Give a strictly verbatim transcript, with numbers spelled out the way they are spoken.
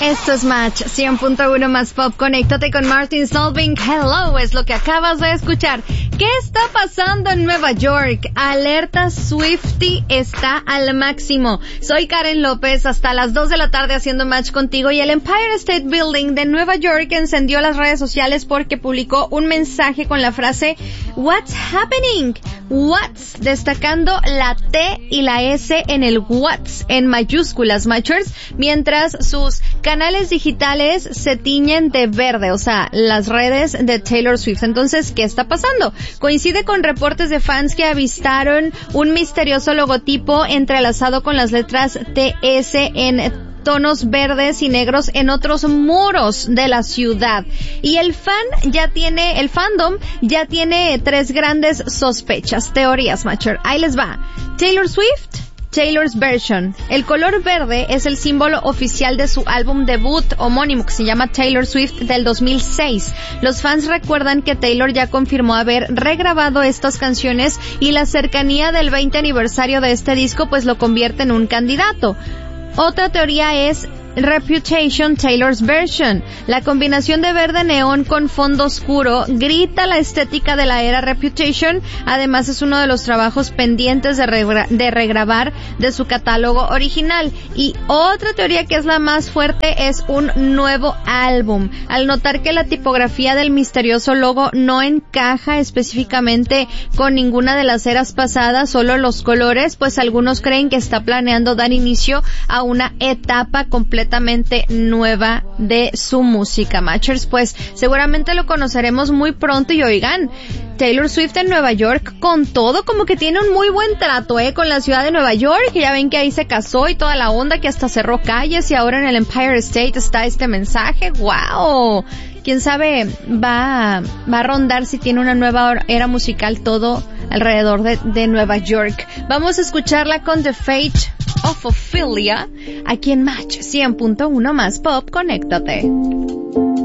Esto es Match cien punto uno más Pop. Conéctate con Martin Solveig. Hello, es lo que acabas de escuchar. ¿Qué está pasando en Nueva York? Alerta Swiftie está al máximo. Soy Karen López, hasta las dos de la tarde haciendo Match contigo, y el Empire State Building de Nueva York encendió las redes sociales porque publicó un mensaje con la frase What's happening? What's, destacando la T y la S en el What's en mayúsculas, Matchers, mientras sus canales digitales se tiñen de verde, o sea, las redes de Taylor Swift. Entonces, ¿qué está pasando? Coincide con reportes de fans que avistaron un misterioso logotipo entrelazado con las letras T S en tonos verdes y negros en otros muros de la ciudad. Y el fan ya tiene, el fandom ya tiene tres grandes sospechas, teorías, Matcher. Ahí les va. Taylor Swift, Taylor's Version. El color verde es el símbolo oficial de su álbum debut homónimo, que se llama Taylor Swift, del dos mil seis. Los fans recuerdan que Taylor ya confirmó haber regrabado estas canciones, y la cercanía del veinte aniversario de este disco pues lo convierte en un candidato. Otra teoría es Reputation, Taylor's Version. La combinación de verde neón con fondo oscuro grita la estética de la era Reputation. Además, es uno de los trabajos pendientes de, regra- de regrabar de su catálogo original. Y otra teoría, que es la más fuerte, es un nuevo álbum. Al notar que la tipografía del misterioso logo no encaja específicamente con ninguna de las eras pasadas, solo los colores, pues algunos creen que está planeando dar inicio a una etapa completa completamente nueva de su música, Matchers. Pues seguramente lo conoceremos muy pronto. Y oigan, Taylor Swift en Nueva York con todo, como que tiene un muy buen trato, eh, con la ciudad de Nueva York, que ya ven que ahí se casó y toda la onda, que hasta cerró calles, y ahora en el Empire State está este mensaje. ¡Wow! Quién sabe, va, va a rondar si tiene una nueva era musical todo alrededor de, de Nueva York. Vamos a escucharla con The Fate of Ophelia aquí en Match cien punto uno más Pop. Conéctate.